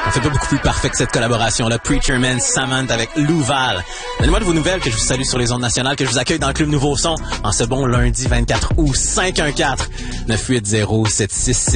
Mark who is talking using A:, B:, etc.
A: On fait pas beaucoup plus parfait que cette collaboration-là. Preacher Man, Samantha avec Louval. Donnez-moi de vos nouvelles, que je vous salue sur les ondes nationales, que je vous accueille dans le Club Nouveau Son en ce bon lundi 24 août. 514-980-766.